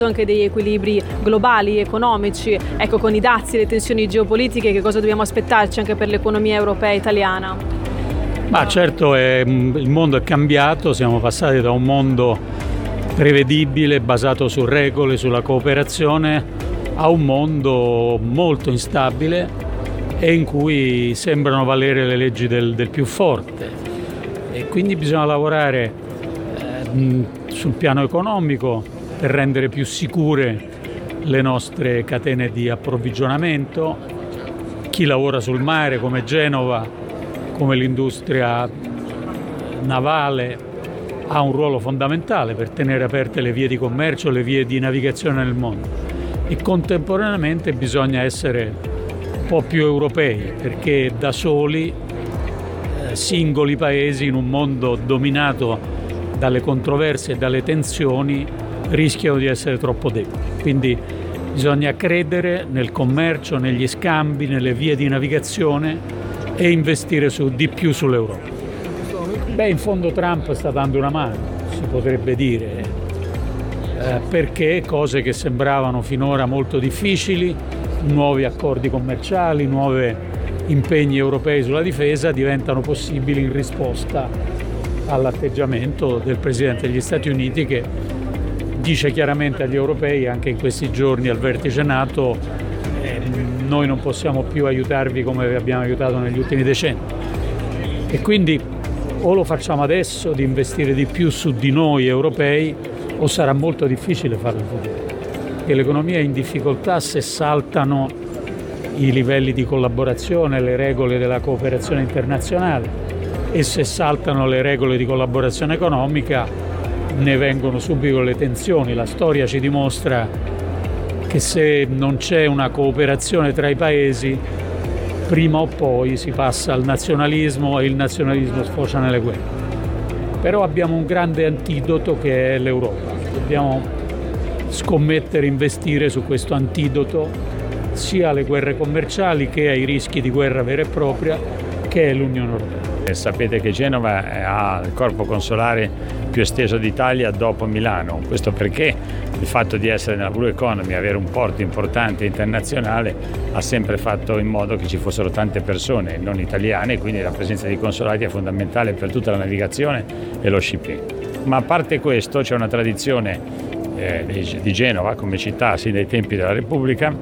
anche degli equilibri globali, economici, ecco, con i dazi, le tensioni geopolitiche, che cosa dobbiamo aspettarci anche per l'economia europea e italiana? Ma certo, il mondo è cambiato, siamo passati da un mondo prevedibile, basato su regole, sulla cooperazione, a un mondo molto instabile e in cui sembrano valere le leggi del più forte. E quindi bisogna lavorare sul piano economico per rendere più sicure le nostre catene di approvvigionamento. Chi lavora sul mare come Genova, come l'industria navale, ha un ruolo fondamentale per tenere aperte le vie di commercio, le vie di navigazione nel mondo. E contemporaneamente bisogna essere un po' più europei, perché da soli, singoli paesi in un mondo dominato dalle controversie e dalle tensioni, rischiano di essere troppo deboli. Quindi bisogna credere nel commercio, negli scambi, nelle vie di navigazione e investire di più sull'Europa. In fondo Trump sta dando una mano, si potrebbe dire, perché cose che sembravano finora molto difficili, nuovi accordi commerciali, nuovi impegni europei sulla difesa, diventano possibili in risposta all'atteggiamento del Presidente degli Stati Uniti, che dice chiaramente agli europei, anche in questi giorni al vertice NATO, noi non possiamo più aiutarvi come vi abbiamo aiutato negli ultimi decenni. E quindi o lo facciamo adesso di investire di più su di noi europei, o sarà molto difficile farlo in futuro. Perché l'economia è in difficoltà se saltano i livelli di collaborazione, le regole della cooperazione internazionale, e se saltano le regole di collaborazione economica ne vengono subito le tensioni. La storia ci dimostra che se non c'è una cooperazione tra i paesi, prima o poi si passa al nazionalismo e il nazionalismo sfocia nelle guerre. Però abbiamo un grande antidoto che è l'Europa. Dobbiamo scommettere, investire su questo antidoto, sia alle guerre commerciali che ai rischi di guerra vera e propria, che è l'Unione Europea. Sapete che Genova ha il corpo consolare più esteso d'Italia dopo Milano. Questo perché il fatto di essere nella Blue Economy, avere un porto importante internazionale, ha sempre fatto in modo che ci fossero tante persone non italiane, quindi la presenza di consolati è fondamentale per tutta la navigazione e lo shipping. Ma a parte questo c'è una tradizione di Genova come città, sin dai tempi della Repubblica,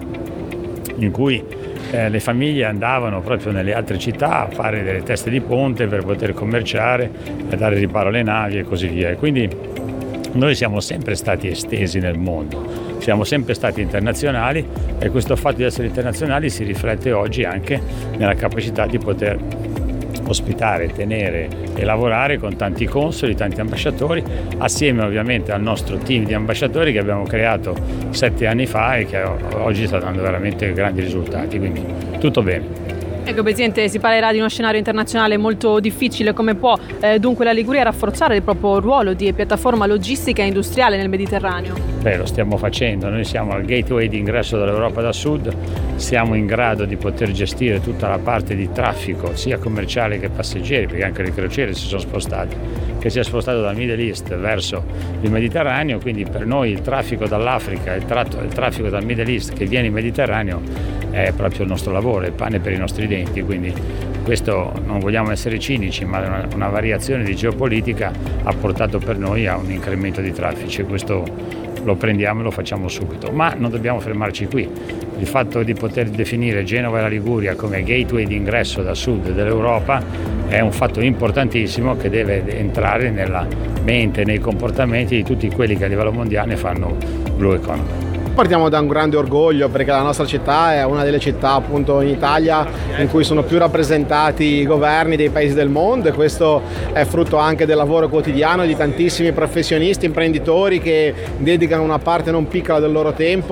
in cui le famiglie andavano proprio nelle altre città a fare delle teste di ponte per poter commerciare, a dare riparo alle navi e così via. E quindi noi siamo sempre stati estesi nel mondo, siamo sempre stati internazionali, e questo fatto di essere internazionali si riflette oggi anche nella capacità di poter ospitare, tenere e lavorare con tanti consoli, tanti ambasciatori, assieme ovviamente al nostro team di ambasciatori che abbiamo creato 7 anni fa e che oggi sta dando veramente grandi risultati, quindi tutto bene. Ecco Presidente, si parlerà di uno scenario internazionale molto difficile. Come può dunque la Liguria rafforzare il proprio ruolo di piattaforma logistica e industriale nel Mediterraneo? Lo stiamo facendo, noi siamo al gateway di ingresso dall'Europa da sud, siamo in grado di poter gestire tutta la parte di traffico sia commerciale che passeggeri, perché anche le crociere si sono spostate, che si è spostato dal Middle East verso il Mediterraneo, quindi per noi il traffico dall'Africa e il traffico dal Middle East che viene in Mediterraneo è proprio il nostro lavoro, è pane per i nostri denti, quindi questo, non vogliamo essere cinici, ma una variazione di geopolitica ha portato per noi a un incremento di traffici, e questo lo prendiamo e lo facciamo subito. Ma non dobbiamo fermarci qui. Il fatto di poter definire Genova e la Liguria come gateway di ingresso da sud dell'Europa è un fatto importantissimo che deve entrare nella mente, nei comportamenti di tutti quelli che a livello mondiale fanno Blue Economy. Partiamo da un grande orgoglio, perché la nostra città è una delle città appunto in Italia in cui sono più rappresentati i governi dei paesi del mondo, e questo è frutto anche del lavoro quotidiano di tantissimi professionisti, imprenditori che dedicano una parte non piccola del loro tempo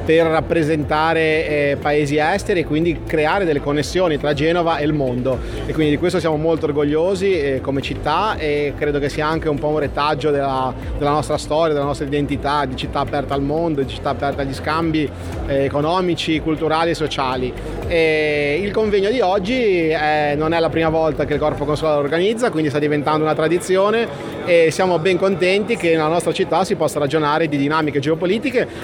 per rappresentare paesi esteri e quindi creare delle connessioni tra Genova e il mondo, e quindi di questo siamo molto orgogliosi come città, e credo che sia anche un po' un retaggio della nostra storia, della nostra identità di città aperta al mondo, di città aperta agli scambi economici, culturali e sociali. E il convegno di oggi non è la prima volta che il Corpo Consolare organizza, quindi sta diventando una tradizione, e siamo ben contenti che nella nostra città si possa ragionare di dinamiche geopolitiche